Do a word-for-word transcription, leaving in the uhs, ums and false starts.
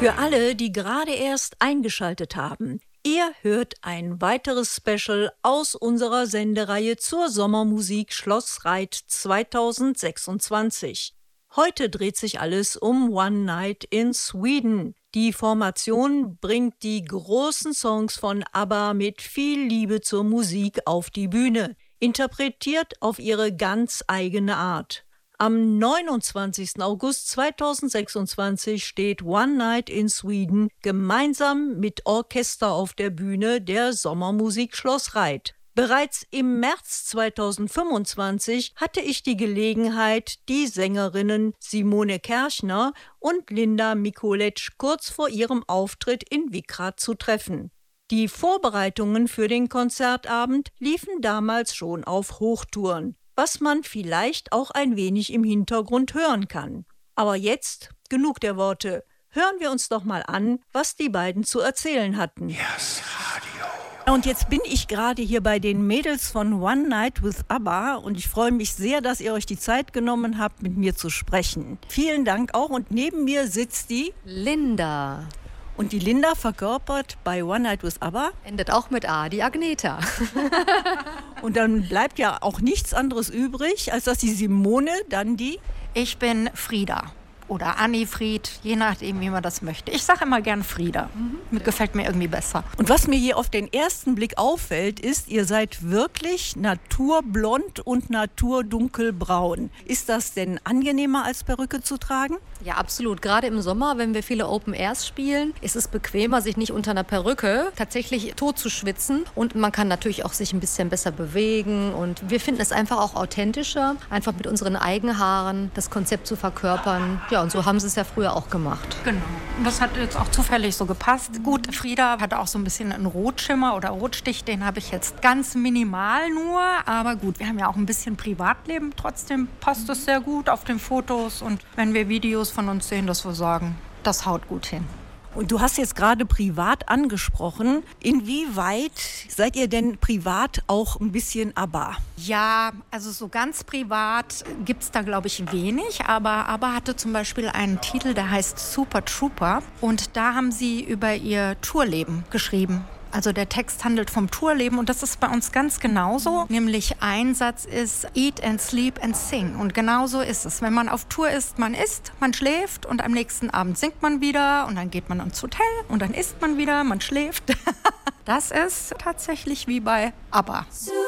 Für alle, die gerade erst eingeschaltet haben, ihr hört ein weiteres Special aus unserer Sendereihe zur Sommermusik Schloss Reit zweitausendsechsundzwanzig. Heute dreht sich alles um One Night in Sweden. Die Formation bringt die großen Songs von ABBA mit viel Liebe zur Musik auf die Bühne, interpretiert auf ihre ganz eigene Art. Am neunundzwanzigsten August zweitausendsechsundzwanzig steht One Night in Sweden gemeinsam mit Orchester auf der Bühne der Sommermusik Schloss Reit. Bereits im März zweitausendfünfundzwanzig hatte ich die Gelegenheit, die Sängerinnen Simone Kerchner und Linda Mikuletsch kurz vor ihrem Auftritt in Wickrath zu treffen. Die Vorbereitungen für den Konzertabend liefen damals schon auf Hochtouren, was man vielleicht auch ein wenig im Hintergrund hören kann. Aber jetzt genug der Worte. Hören wir uns doch mal an, was die beiden zu erzählen hatten. Yes, Radio. Und jetzt bin ich gerade hier bei den Mädels von One Night with ABBA und ich freue mich sehr, dass ihr euch die Zeit genommen habt, mit mir zu sprechen. Vielen Dank auch und neben mir sitzt die Linda. Und die Linda verkörpert bei One Night with ABBA. Endet auch mit A, die Agneta. Und dann bleibt ja auch nichts anderes übrig, als dass die Simone dann die... Ich bin Frieda oder Annifried, je nachdem, wie man das möchte. Ich sage immer gern Frieda. Mhm. Gefällt mir irgendwie besser. Und was mir hier auf den ersten Blick auffällt, ist, ihr seid wirklich naturblond und naturdunkelbraun. Ist das denn angenehmer als Perücke zu tragen? Ja, absolut. Gerade im Sommer, wenn wir viele Open Airs spielen, ist es bequemer, sich nicht unter einer Perücke tatsächlich tot zu schwitzen. Und man kann natürlich auch sich ein bisschen besser bewegen. Und wir finden es einfach auch authentischer, einfach mit unseren Eigenhaaren das Konzept zu verkörpern. Ja, und so haben sie es ja früher auch gemacht. Genau. Und das hat jetzt auch zufällig so gepasst. Gut, Frieda hatte auch so ein bisschen einen Rotschimmer oder Rotstich. Den habe ich jetzt ganz minimal nur. Aber gut, wir haben ja auch ein bisschen Privatleben. Trotzdem passt es sehr gut auf den Fotos. Und wenn wir Videos von uns sehen, dass wir sagen, das haut gut hin. Und du hast jetzt gerade privat angesprochen. Inwieweit seid ihr denn privat auch ein bisschen ABBA? Ja, also so ganz privat gibt es da, glaube ich, wenig. Aber ABBA hatte zum Beispiel einen Titel, der heißt Super Trooper. Und da haben sie über ihr Tourleben geschrieben. Also der Text handelt vom Tourleben und das ist bei uns ganz genauso. Nämlich ein Satz ist Eat and Sleep and Sing. Und genauso ist es. Wenn man auf Tour ist, man isst, man schläft und am nächsten Abend singt man wieder und dann geht man ins Hotel und dann isst man wieder, man schläft. Das ist tatsächlich wie bei ABBA.